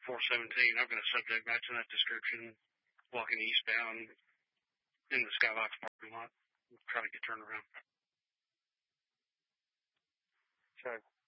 417. I've got a subject matching that description, walking eastbound in the Skybox parking lot, trying to get turned around. Okay.